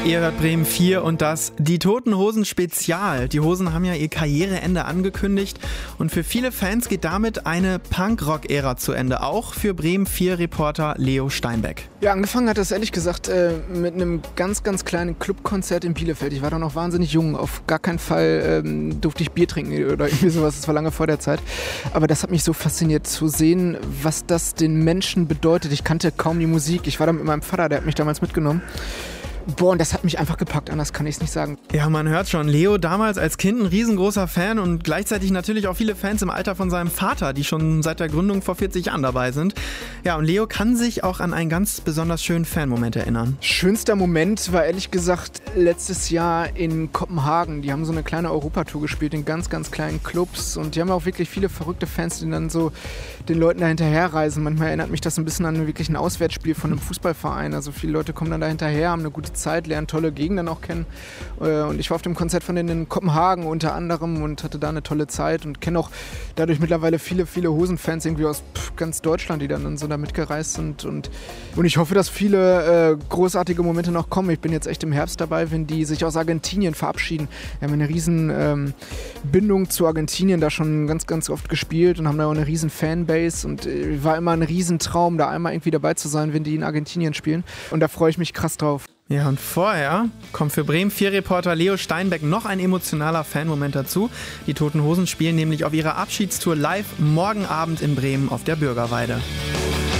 Ihr hört Bremen 4 und das Die Toten Hosen Spezial. Die Hosen haben ja ihr Karriereende angekündigt und für viele Fans geht damit eine Punkrock-Ära zu Ende. Auch für Bremen 4-Reporter Leo Steinbeck. Ja, angefangen hat das ehrlich gesagt mit einem ganz, ganz kleinen Clubkonzert in Bielefeld. Ich war da noch wahnsinnig jung. Auf gar keinen Fall durfte ich Bier trinken oder irgendwie sowas. Das war lange vor der Zeit. Aber das hat mich so fasziniert zu sehen, was das den Menschen bedeutet. Ich kannte kaum die Musik. Ich war da mit meinem Vater, der hat mich damals mitgenommen. Boah, und das hat mich einfach gepackt, anders kann ich es nicht sagen. Ja, man hört schon, Leo damals als Kind ein riesengroßer Fan und gleichzeitig natürlich auch viele Fans im Alter von seinem Vater, die schon seit der Gründung vor 40 Jahren dabei sind. Ja, und Leo kann sich auch an einen ganz besonders schönen Fanmoment erinnern. Schönster Moment war ehrlich gesagt letztes Jahr in Kopenhagen. Die haben so eine kleine Europatour gespielt in ganz, ganz kleinen Clubs und die haben auch wirklich viele verrückte Fans, die dann so den Leuten da hinterherreisen. Manchmal erinnert mich das so ein bisschen an wirklich ein Auswärtsspiel von einem Fußballverein. Also viele Leute kommen dann da hinterher, haben eine gute Zeit, lernen tolle Gegenden auch kennen. Und ich war auf dem Konzert von denen in Kopenhagen unter anderem und hatte da eine tolle Zeit und kenne auch dadurch mittlerweile viele, viele Hosenfans irgendwie aus ganz Deutschland, die dann so da mitgereist sind. Und ich hoffe, dass viele großartige Momente noch kommen. Ich bin jetzt echt im Herbst dabei, wenn die sich aus Argentinien verabschieden. Wir haben eine riesen Bindung zu Argentinien da schon ganz, ganz oft gespielt und haben da auch eine riesen Fanbase und war immer ein Riesentraum, da einmal irgendwie dabei zu sein, wenn die in Argentinien spielen. Und da freue ich mich krass drauf. Ja, und vorher kommt für Bremen 4-Reporter Leo Steinbeck noch ein emotionaler Fanmoment dazu. Die Toten Hosen spielen nämlich auf ihrer Abschiedstour live morgen Abend in Bremen auf der Bürgerweide.